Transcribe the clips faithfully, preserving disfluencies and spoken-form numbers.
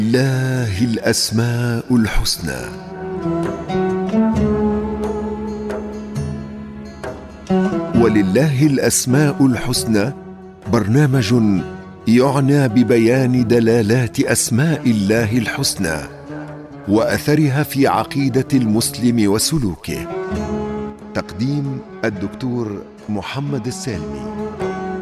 لله الأسماء الحسنى. ولله الأسماء الحسنى برنامج يعنى ببيان دلالات أسماء الله الحسنى وأثرها في عقيدة المسلم وسلوكه. تقديم الدكتور محمد السالمي.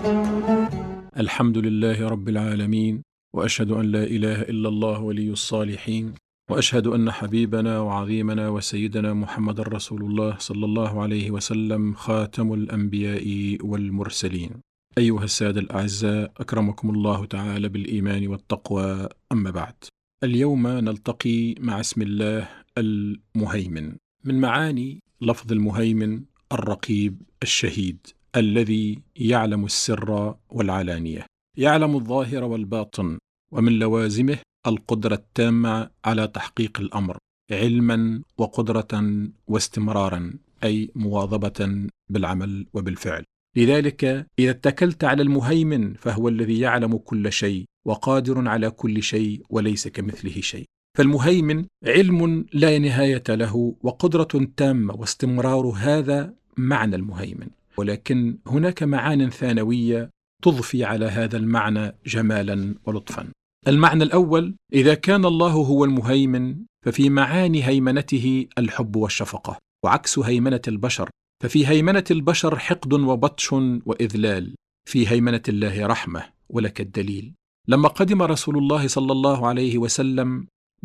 الحمد لله رب العالمين، وأشهد أن لا إله إلا الله ولي الصالحين، وأشهد أن حبيبنا وعظيمنا وسيدنا محمد رسول الله صلى الله عليه وسلم خاتم الأنبياء والمرسلين. أيها السادة الأعزاء، أكرمكم الله تعالى بالإيمان والتقوى، أما بعد. اليوم نلتقي مع اسم الله المهيمن. من معاني لفظ المهيمن الرقيب الشهيد الذي يعلم السر والعلانية، يعلم الظاهر والباطن، ومن لوازمه القدرة التامة على تحقيق الأمر علما وقدرة واستمرارا، أي مواظبة بالعمل وبالفعل. لذلك إذا اتكلت على المهيمن فهو الذي يعلم كل شيء وقادر على كل شيء وليس كمثله شيء. فالمهيمن علم لا نهاية له وقدرة تامة واستمرار، هذا معنى المهيمن. ولكن هناك معان ثانوية تضفي على هذا المعنى جمالا ولطفا. المعنى الأول: إذا كان الله هو المهيمن ففي معاني هيمنته الحب والشفقة، وعكس هيمنة البشر، ففي هيمنة البشر حقد وبطش وإذلال، في هيمنة الله رحمة. ولك الدليل: لما قدم رسول الله صلى الله عليه وسلم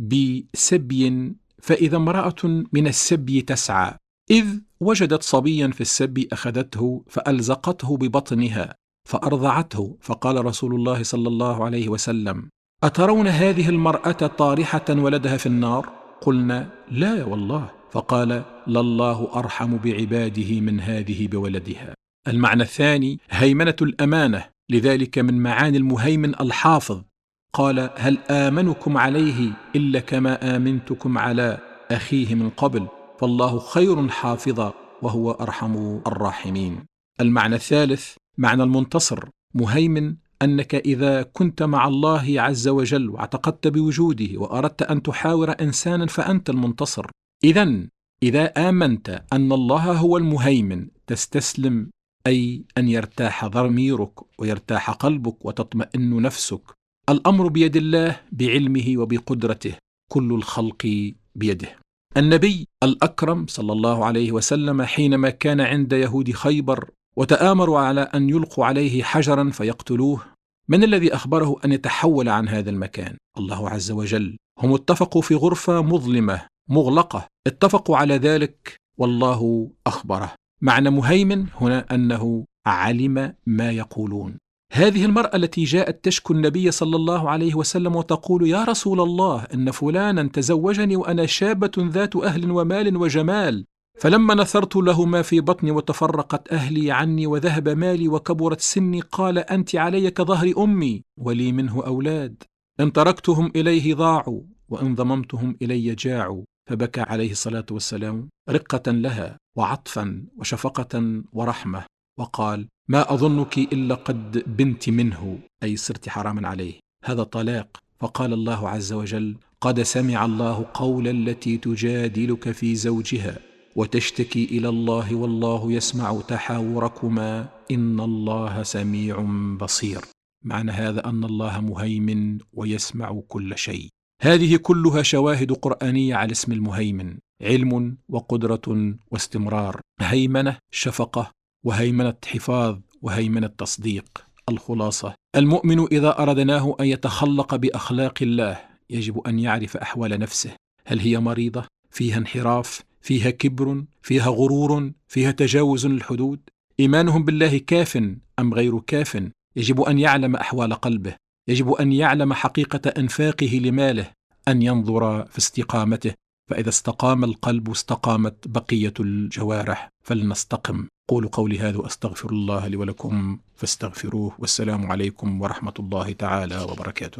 بسبي، فإذا امرأة من السبي تسعى، إذ وجدت صبيا في السبي أخذته فألزقته ببطنها فأرضعته، فقال رسول الله صلى الله عليه وسلم: أترون هذه المرأة طارحة ولدها في النار؟ قلنا: لا والله. فقال: لله أرحم بعباده من هذه بولدها. المعنى الثاني: هيمنة الأمانة، لذلك من معاني المهيمن الحافظ. قال: هل آمنكم عليه إلا كما آمنتكم على أخيه من قبل، فالله خير حافظا وهو أرحم الراحمين. المعنى الثالث: معنى المنتصر. مهيمن أنك إذا كنت مع الله عز وجل واعتقدت بوجوده وأردت أن تحاور إنسانا فأنت المنتصر. إذن إذا آمنت أن الله هو المهيمن تستسلم، أي أن يرتاح ضميرك ويرتاح قلبك وتطمئن نفسك. الأمر بيد الله بعلمه وبقدرته، كل الخلق بيده. النبي الأكرم صلى الله عليه وسلم حينما كان عند يهود خيبر وتآمروا على أن يلقوا عليه حجرا فيقتلوه، من الذي أخبره أن يتحول عن هذا المكان؟ الله عز وجل. هم اتفقوا في غرفة مظلمة مغلقة، اتفقوا على ذلك والله أخبره. معنى مهيمن هنا أنه علم ما يقولون. هذه المرأة التي جاءت تشكو النبي صلى الله عليه وسلم وتقول: يا رسول الله، إن فلانا تزوجني وأنا شابة ذات أهل ومال وجمال، فلما نثرت له ما في بطني وتفرقت أهلي عني وذهب مالي وكبرت سني، قال: أنت علي كظهر أمي ولي منه أولاد، إن تركتهم إليه ضاعوا وإن ضممتهم إلي جاعوا. فبكى عليه الصلاة والسلام رقة لها وعطفا وشفقة ورحمة، وقال: ما أظنك إلا قد بنت منه، أي صرت حراما عليه، هذا طلاق. فقال الله عز وجل: قد سمع الله قول التي تجادلك في زوجها وتشتكي إلى الله والله يسمع تحاوركما إن الله سميع بصير. معنى هذا أن الله مهيمن ويسمع كل شيء. هذه كلها شواهد قرآنية على اسم المهيمن: علم وقدرة واستمرار، هيمنة شفقة، وهيمنة حفاظ، وهيمنة تصديق. الخلاصة: المؤمن إذا أردناه أن يتخلق بأخلاق الله يجب أن يعرف أحوال نفسه، هل هي مريضة؟ فيها انحراف؟ فيها كبر؟ فيها غرور؟ فيها تجاوز للحدود؟ إيمانهم بالله كاف أم غير كاف؟ يجب أن يعلم أحوال قلبه، يجب أن يعلم حقيقة إنفاقه لماله، أن ينظر في استقامته، فإذا استقام القلب استقامت بقية الجوارح، فلنستقم. قولوا قولي هذا وأستغفر الله لي ولكم فاستغفروه، والسلام عليكم ورحمة الله تعالى وبركاته.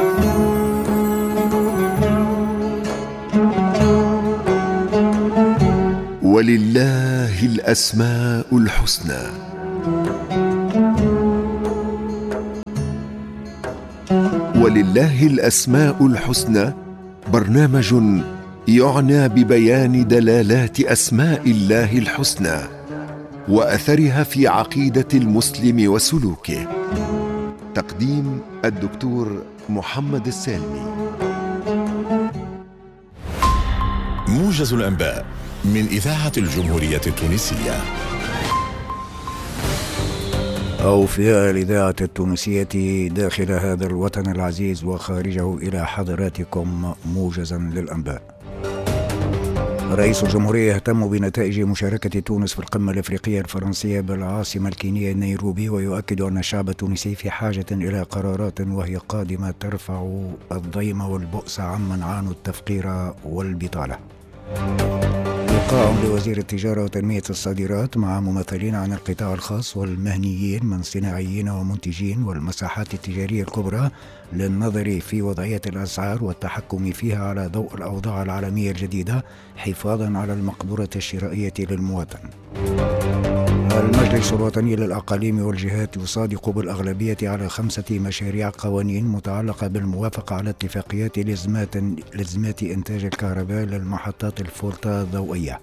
ولله الأسماء الحسنى. ولله الأسماء الحسنى برنامج يعنى ببيان دلالات أسماء الله الحسنى وأثرها في عقيدة المسلم وسلوكه. تقديم الدكتور محمد السالمي. موجز الأنباء من إذاعة الجمهورية التونسية. أوفياء الإذاعة التونسية داخل هذا الوطن العزيز وخارجه، إلى حضراتكم موجزا للأنباء. رئيس الجمهورية يهتم بنتائج مشاركة تونس في القمة الأفريقية الفرنسية بالعاصمة الكينية نيروبي، ويؤكد أن الشعب التونسي في حاجة إلى قرارات وهي قادمة ترفع الضيم والبؤس عمن عانوا التفقير والبطالة. لقاء لوزير التجارة وتنمية الصادرات مع ممثلين عن القطاع الخاص والمهنيين من صناعيين ومنتجين والمساحات التجارية الكبرى للنظر في وضعية الأسعار والتحكم فيها على ضوء الأوضاع العالمية الجديدة، حفاظا على المقدرة الشرائية للمواطن. المجلس الوطني للأقاليم والجهات يصادق بالأغلبية على خمسة مشاريع قوانين متعلقة بالموافقة على اتفاقيات لزمات لزمات إنتاج الكهرباء للمحطات الفولتا الضوئية.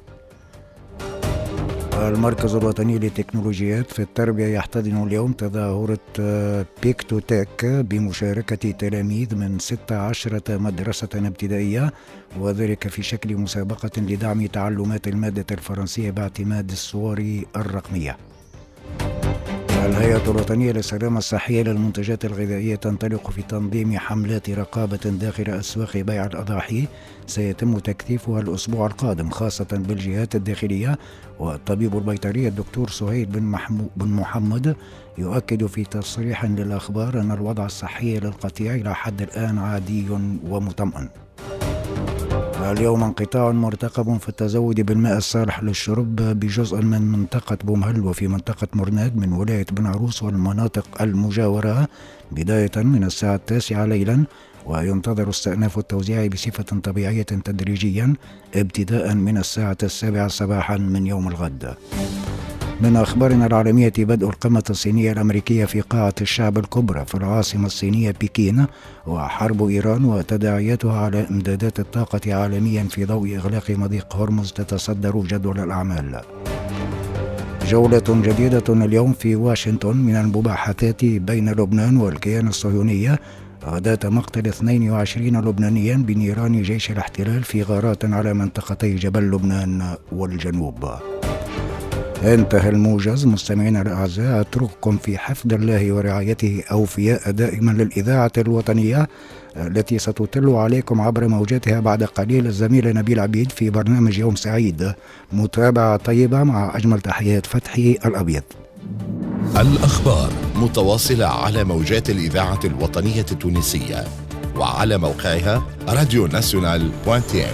المركز الوطني للتكنولوجيات في التربية يحتضن اليوم تظاهرة بيكتو تك بمشاركة تلاميذ من ستة عشر مدرسة ابتدائية، وذلك في شكل مسابقة لدعم تعلمات المادة الفرنسية باعتماد الصور الرقمية. الهيئة الوطنية للسلامة الصحية للمنتجات الغذائية تنطلق في تنظيم حملات رقابة داخل أسواق بيع الأضاحي سيتم تكثيفها الأسبوع القادم، خاصة بالجهات الداخلية. والطبيب البيطري الدكتور سهيل بن, بن محمد يؤكد في تصريح للأخبار أن الوضع الصحي للقطيع إلى حد الآن عادي ومطمئن. اليوم انقطاع مرتقب في التزود بالماء الصالح للشرب بجزء من منطقة بومهل وفي منطقة مرناد من ولاية بن عروس والمناطق المجاورة بداية من الساعة التاسعة ليلا، وينتظر استئناف التوزيع بصفة طبيعية تدريجيا ابتداء من الساعة السابعة صباحا من يوم الغد. من أخبارنا العالمية، بدء القمة الصينية الأمريكية في قاعة الشعب الكبرى في العاصمة الصينية بكين، وحرب إيران وتداعياتها على إمدادات الطاقة عالميا في ضوء إغلاق مضيق هرمز تتصدر جدول الأعمال. جولة جديدة اليوم في واشنطن من المباحثات بين لبنان والكيان الصهيوني أداة مقتل اثنين وعشرين لبنانيا بنيران جيش الاحتلال في غارات على منطقتي جبل لبنان والجنوب. انتهى الموجز. مستمعينا الأعزاء، أترككم في حفظ الله ورعايته أوفياء دائما للإذاعة الوطنية التي ستطل عليكم عبر موجاتها بعد قليل الزميل نبيل عبيد في برنامج يوم سعيد. متابعة طيبة مع أجمل تحيات فتحي الأبيض. الأخبار متواصلة على موجات الإذاعة الوطنية التونسية وعلى موقعها راديو ناسيونال دوت تي.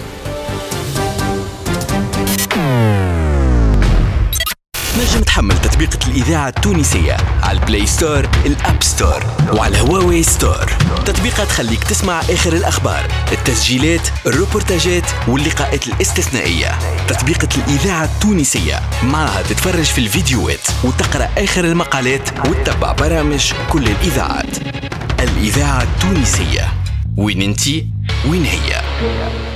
نجم تحمل تطبيقة الإذاعة التونسية على البلاي ستور، الأب ستور، وعلى هواوي ستور. تطبيقات تخليك تسمع آخر الأخبار، التسجيلات، الروبورتاجات واللقاءات الاستثنائية. تطبيقة الإذاعة التونسية معها تتفرج في الفيديوهات وتقرأ آخر المقالات وتتبع برامج كل الإذاعات. الإذاعة التونسية، وين انتي وين هي.